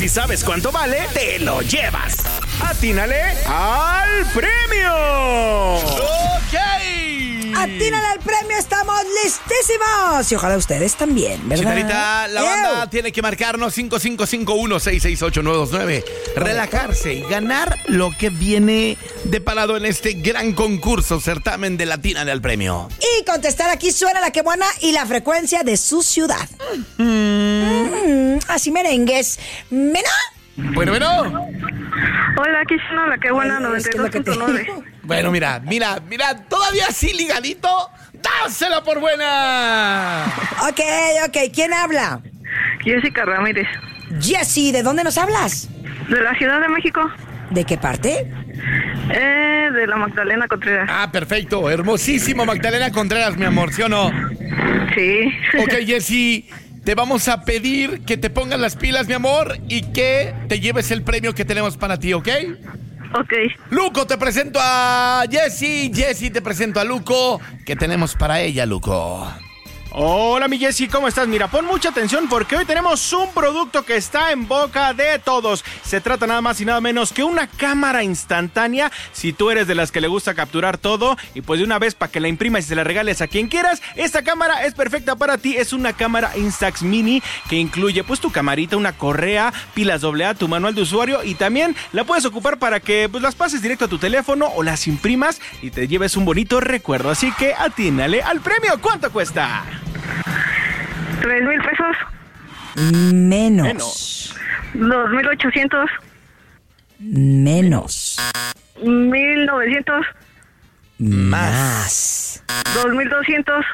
si sabes cuánto vale, te lo llevas. ¡Atínale al premio! ¡Ok! ¡Atínale al premio! ¡Estamos listísimos! Y ojalá ustedes también, ¿verdad? Chicharita, la banda tiene que marcarnos 5551-668-929. Relajarse y ganar lo que viene deparado en este gran concurso, certamen de Atínale al premio. Y contestar aquí suena la que buena y la frecuencia de su ciudad. Así merengues. ¿Mena? Bueno. Hola, aquí suena la que buena, Ay, es que es lo que te 92.9. digo. Bueno, mira, todavía así ligadito, dásela por buena. Ok, ¿quién habla? Jessica Ramírez, Jessy, ¿de dónde nos hablas? de la Ciudad de México, ¿De qué parte? de la Magdalena Contreras. Ah, perfecto, hermosísimo Magdalena Contreras, mi amor, ¿sí o no? Sí. Ok, Jessy, te vamos a pedir que te pongas las pilas, mi amor, y que te lleves el premio que tenemos para ti, ¿ok? Ok. Luco, te presento a Jessy. Jessy, te presento a Luco. ¿Qué tenemos para ella, Luco? Hola, mi Jessy, ¿cómo estás? Mira, pon mucha atención porque hoy tenemos un producto que está en boca de todos. Se trata nada más y nada menos que una cámara instantánea. Si tú eres de las que le gusta capturar todo y pues de una vez para que la imprimas y se la regales a quien quieras, esta cámara es perfecta para ti. Es una cámara Instax Mini que incluye pues tu camarita, una correa, pilas AA, tu manual de usuario y también la puedes ocupar para que pues las pases directo a tu teléfono o las imprimas y te lleves un bonito recuerdo. Así que atínale al premio. ¿Cuánto cuesta? 3,000 pesos. Menos. 2,800. Menos. 1,900. Más. 2,200.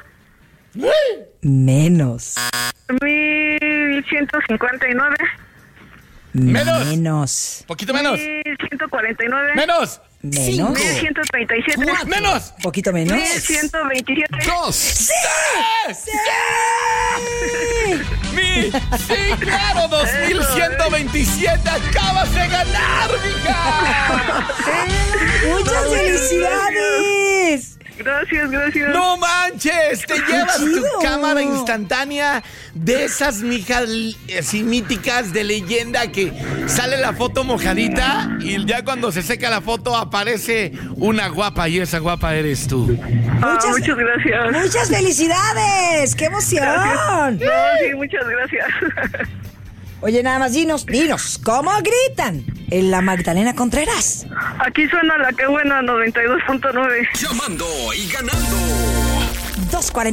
Menos. 1,159. Menos. Menos. Poquito menos. 1,149. Menos. Menos. 1,137. Menos. Poquito menos. 1,127. Dos. ¡Sí! Sí, claro, 2127. Acabas de ganar, mija. ¡Muchas felicidades! Gracias. No manches, te llevas tu chido! cámara instantánea de esas, mijas, así míticas de leyenda que sale la foto mojadita y ya cuando se seca la foto aparece una guapa y esa guapa eres tú. Muchas gracias. ¡Muchas felicidades! ¡Qué emoción! No, sí, muchas gracias. Oye, nada más dinos, ¿cómo gritan en la Magdalena Contreras? Aquí suena la que buena 92.9. Llamando y ganando. 240